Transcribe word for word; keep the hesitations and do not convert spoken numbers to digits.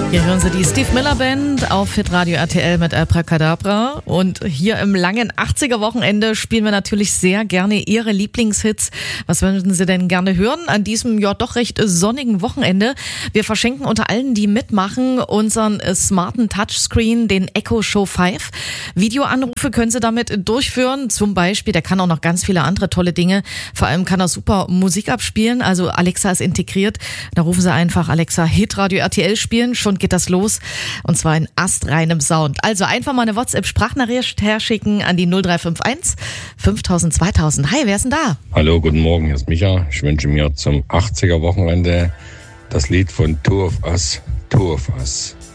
Hier hören Sie die Steve Miller Band auf Hitradio R T L mit Abracadabra. Und hier im langen achtziger-Wochenende spielen wir natürlich sehr gerne Ihre Lieblingshits. Was würden Sie denn gerne hören an diesem ja doch recht sonnigen Wochenende? Wir verschenken unter allen, die mitmachen, unseren smarten Touchscreen, den Echo Show fünf. Videoanrufe können Sie damit durchführen. Zum Beispiel, der kann auch noch ganz viele andere tolle Dinge. Vor allem kann er super Musik abspielen. Also Alexa ist integriert. Da rufen Sie einfach Alexa Hitradio R T L spielen. Schon geht das los. Und zwar in astreinem Sound. Also einfach mal eine WhatsApp-Sprachnachricht herschicken an die null drei fünf eins fünftausend zweitausend. Hi, wer ist denn da? Hallo, guten Morgen, hier ist Micha. Ich wünsche mir zum achtziger-Wochenende das Lied von Two of Us, Two of Us.